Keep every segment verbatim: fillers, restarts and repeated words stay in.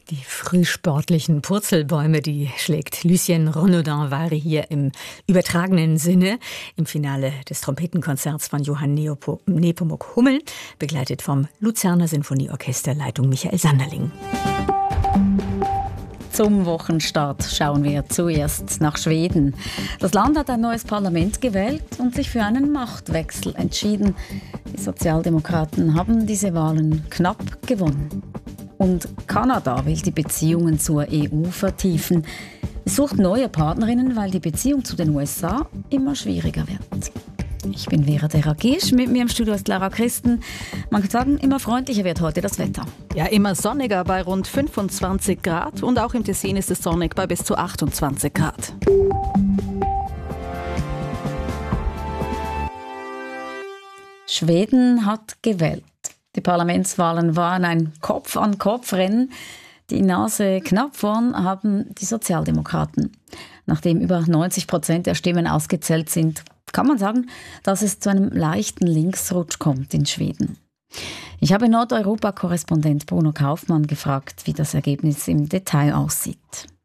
Die frühsportlichen Purzelbäume, die schlägt Lucien Renaudin Vary hier im übertragenen Sinne im Finale des Trompetenkonzerts von Johann Neopo- Nepomuk Hummel, begleitet vom Luzerner Sinfonieorchester, Leitung Michael Sanderling. Zum Wochenstart schauen wir zuerst nach Schweden. Das Land hat ein neues Parlament gewählt und sich für einen Machtwechsel entschieden. Die Sozialdemokraten haben diese Wahlen knapp gewonnen. Und Kanada will die Beziehungen zur E U vertiefen. Es sucht neue Partnerinnen, weil die Beziehung zu den U S A immer schwieriger wird. Ich bin Vera Deragisch, mit mir im Studio ist Lara Christen. Man kann sagen, immer freundlicher wird heute das Wetter. Ja, immer sonniger bei rund fünfundzwanzig Grad und auch im Tessin ist es sonnig bei bis zu achtundzwanzig Grad. Schweden hat gewählt. Die Parlamentswahlen waren ein Kopf-an-Kopf-Rennen. Die Nase knapp vorn haben die Sozialdemokraten. Nachdem über neunzig Prozent der Stimmen ausgezählt sind, kann man sagen, dass es zu einem leichten Linksrutsch kommt in Schweden. Ich habe Nordeuropa-Korrespondent Bruno Kaufmann gefragt, wie das Ergebnis im Detail aussieht.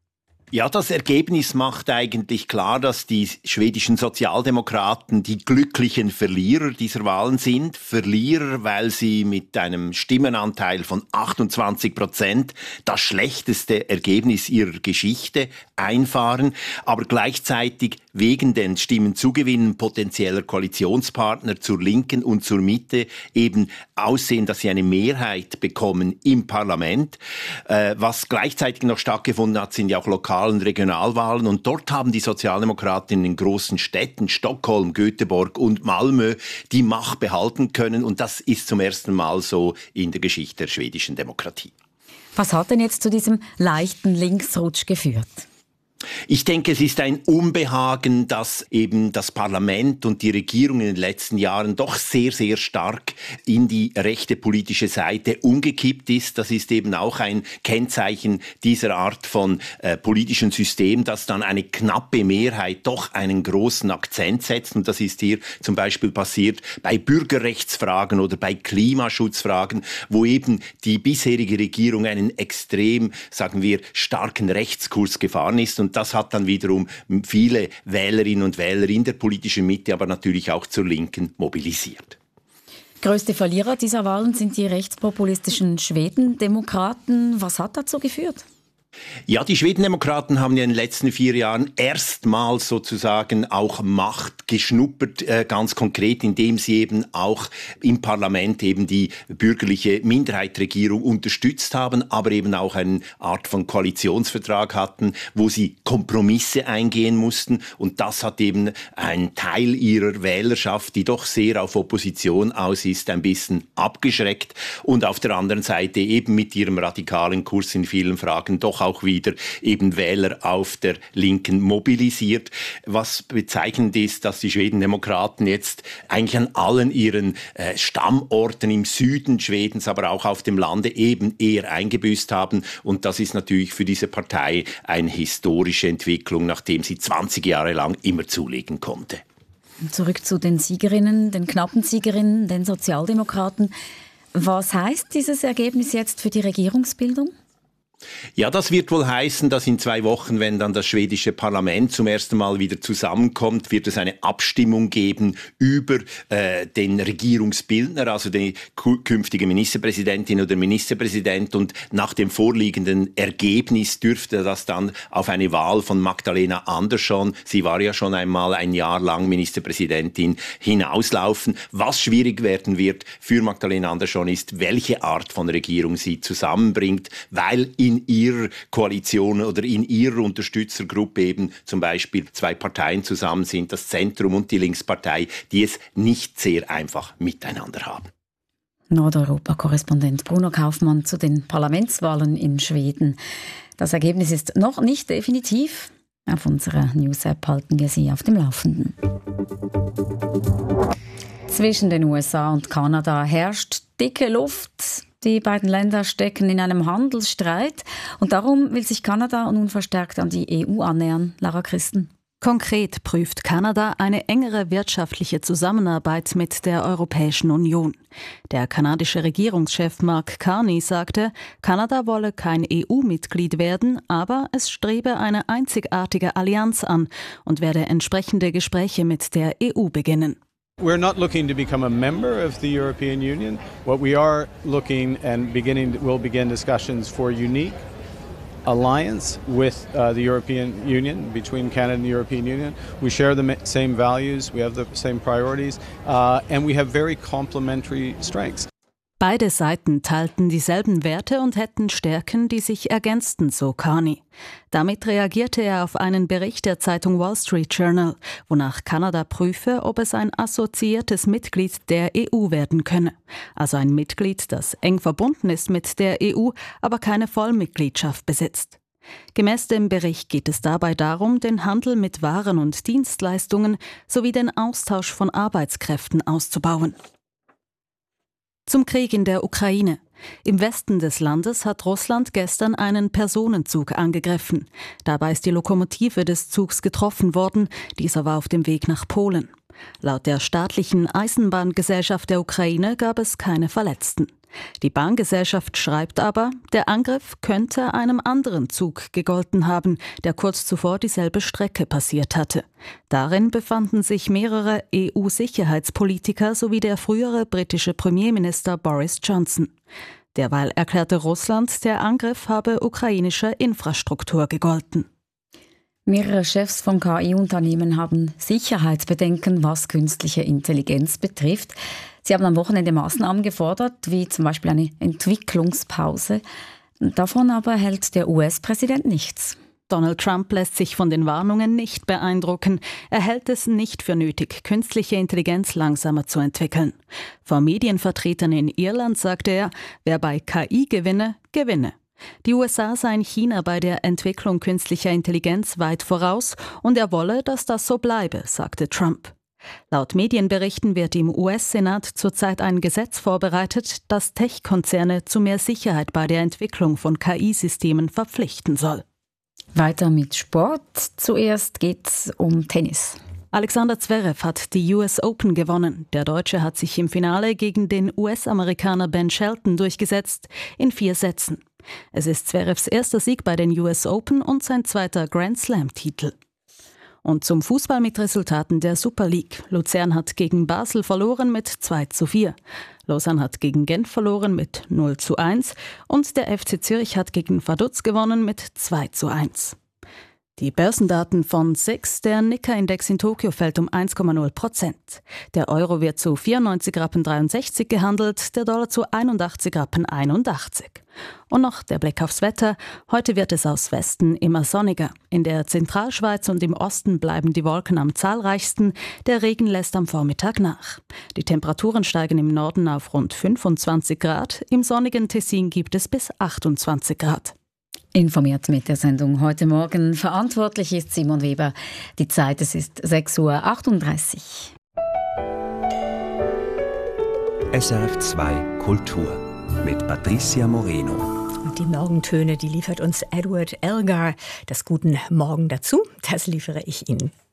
Ja, das Ergebnis macht eigentlich klar, dass die schwedischen Sozialdemokraten die glücklichen Verlierer dieser Wahlen sind. Verlierer, weil sie mit einem Stimmenanteil von achtundzwanzig Prozent das schlechteste Ergebnis ihrer Geschichte einfahren, aber gleichzeitig wegen den Stimmenzugewinnen potenzieller Koalitionspartner zur Linken und zur Mitte eben aussehen, dass sie eine Mehrheit bekommen im Parlament. Äh, was gleichzeitig noch stattgefunden hat, sind ja auch lokale und Regionalwahlen, und dort haben die Sozialdemokraten in den großen Städten Stockholm, Göteborg und Malmö die Macht behalten können, und das ist zum ersten Mal so in der Geschichte der schwedischen Demokratie. Was hat denn jetzt zu diesem leichten Linksrutsch geführt? Ich denke, es ist ein Unbehagen, dass eben das Parlament und die Regierung in den letzten Jahren doch sehr, sehr stark in die rechte politische Seite umgekippt ist. Das ist eben auch ein Kennzeichen dieser Art von äh, politischen System, dass dann eine knappe Mehrheit doch einen großen Akzent setzt. Und das ist hier zum Beispiel passiert bei Bürgerrechtsfragen oder bei Klimaschutzfragen, wo eben die bisherige Regierung einen extrem, sagen wir, starken Rechtskurs gefahren ist. Und das hat dann wiederum viele Wählerinnen und Wähler in der politischen Mitte, aber natürlich auch zur Linken mobilisiert. Größte Verlierer dieser Wahlen sind die rechtspopulistischen Schwedendemokraten. Was hat dazu geführt? Ja, die Schwedendemokraten haben ja in den letzten vier Jahren erstmals sozusagen auch Macht geschnuppert, äh, ganz konkret, indem sie eben auch im Parlament eben die bürgerliche Minderheitsregierung unterstützt haben, aber eben auch eine Art von Koalitionsvertrag hatten, wo sie Kompromisse eingehen mussten, und das hat eben einen Teil ihrer Wählerschaft, die doch sehr auf Opposition aus ist, ein bisschen abgeschreckt, und auf der anderen Seite eben mit ihrem radikalen Kurs in vielen Fragen doch auch wieder eben Wähler auf der Linken mobilisiert. Was bezeichnend ist, dass die Schwedendemokraten jetzt eigentlich an allen ihren äh, Stammorten im Süden Schwedens, aber auch auf dem Lande eben eher eingebüßt haben. Und das ist natürlich für diese Partei eine historische Entwicklung, nachdem sie zwanzig Jahre lang immer zulegen konnte. Zurück zu den Siegerinnen, den knappen Siegerinnen, den Sozialdemokraten. Was heißt dieses Ergebnis jetzt für die Regierungsbildung? Ja, das wird wohl heißen, dass in zwei Wochen, wenn dann das schwedische Parlament zum ersten Mal wieder zusammenkommt, wird es eine Abstimmung geben über äh, den Regierungsbildner, also die künftige Ministerpräsidentin oder Ministerpräsident. Und nach dem vorliegenden Ergebnis dürfte das dann auf eine Wahl von Magdalena Andersson, sie war ja schon einmal ein Jahr lang Ministerpräsidentin, hinauslaufen. Was schwierig werden wird für Magdalena Andersson ist, welche Art von Regierung sie zusammenbringt, weil in ihrer Koalition oder in ihrer Unterstützergruppe eben zum Beispiel zwei Parteien zusammen sind, das Zentrum und die Linkspartei, die es nicht sehr einfach miteinander haben. Nordeuropa-Korrespondent Bruno Kaufmann zu den Parlamentswahlen in Schweden. Das Ergebnis ist noch nicht definitiv. Auf unserer News-App halten wir Sie auf dem Laufenden. Zwischen den U S A und Kanada herrscht dicke Luft. Die beiden Länder stecken in einem Handelsstreit und darum will sich Kanada nun verstärkt an die E U annähern. Lara Christen. Konkret prüft Kanada eine engere wirtschaftliche Zusammenarbeit mit der Europäischen Union. Der kanadische Regierungschef Mark Carney sagte, Kanada wolle kein E U-Mitglied werden, aber es strebe eine einzigartige Allianz an und werde entsprechende Gespräche mit der E U beginnen. We're not looking to become a member of the European Union. What we are looking and beginning will begin discussions for unique alliance with uh, the European Union, between Canada and the European Union. We share the same values, we have the same priorities, uh, and we have very complementary strengths. Beide Seiten teilten dieselben Werte und hätten Stärken, die sich ergänzten, so Carney. Damit reagierte er auf einen Bericht der Zeitung Wall Street Journal, wonach Kanada prüfe, ob es ein assoziiertes Mitglied der E U werden könne. Also ein Mitglied, das eng verbunden ist mit der E U, aber keine Vollmitgliedschaft besitzt. Gemäß dem Bericht geht es dabei darum, den Handel mit Waren und Dienstleistungen sowie den Austausch von Arbeitskräften auszubauen. Zum Krieg in der Ukraine. Im Westen des Landes hat Russland gestern einen Personenzug angegriffen. Dabei ist die Lokomotive des Zugs getroffen worden. Dieser war auf dem Weg nach Polen. Laut der staatlichen Eisenbahngesellschaft der Ukraine gab es keine Verletzten. Die Bahngesellschaft schreibt aber, der Angriff könnte einem anderen Zug gegolten haben, der kurz zuvor dieselbe Strecke passiert hatte. Darin befanden sich mehrere E U-Sicherheitspolitiker sowie der frühere britische Premierminister Boris Johnson. Derweil erklärte Russland, der Angriff habe ukrainischer Infrastruktur gegolten. Mehrere Chefs von K I-Unternehmen haben Sicherheitsbedenken, was künstliche Intelligenz betrifft. Sie haben am Wochenende Maßnahmen gefordert, wie zum Beispiel eine Entwicklungspause. Davon aber hält der U S-Präsident nichts. Donald Trump lässt sich von den Warnungen nicht beeindrucken. Er hält es nicht für nötig, künstliche Intelligenz langsamer zu entwickeln. Vor Medienvertretern in Irland sagte er, wer bei K I gewinne, gewinne. Die U S A seien China bei der Entwicklung künstlicher Intelligenz weit voraus und er wolle, dass das so bleibe, sagte Trump. Laut Medienberichten wird im U S-Senat zurzeit ein Gesetz vorbereitet, das Tech-Konzerne zu mehr Sicherheit bei der Entwicklung von K I-Systemen verpflichten soll. Weiter mit Sport. Zuerst geht's um Tennis. Alexander Zverev hat die U S Open gewonnen. Der Deutsche hat sich im Finale gegen den U S-Amerikaner Ben Shelton durchgesetzt, in vier Sätzen. Es ist Zverevs erster Sieg bei den U S Open und sein zweiter Grand-Slam-Titel. Und zum Fußball mit Resultaten der Super League. Luzern hat gegen Basel verloren mit zwei zu vier. Lausanne hat gegen Genf verloren mit null zu eins und der F C Zürich hat gegen Vaduz gewonnen mit zwei zu eins. Die Börsendaten von S I X, der Nikkei-Index in Tokio fällt um eins Komma null Prozent. Der Euro wird zu vierundneunzig Rappen dreiundsechzig gehandelt, der Dollar zu einundachtzig Rappen einundachtzig. Und noch der Blick aufs Wetter. Heute wird es aus Westen immer sonniger. In der Zentralschweiz und im Osten bleiben die Wolken am zahlreichsten. Der Regen lässt am Vormittag nach. Die Temperaturen steigen im Norden auf rund fünfundzwanzig Grad. Im sonnigen Tessin gibt es bis achtundzwanzig Grad. Informiert mit der Sendung heute Morgen. Verantwortlich ist Simon Weber. Die Zeit, es ist sechs Uhr achtunddreißig. S R F zwei Kultur mit Patricia Moreno. Und die Morgentöne, die liefert uns Edward Elgar. Das Guten Morgen dazu, das liefere ich Ihnen.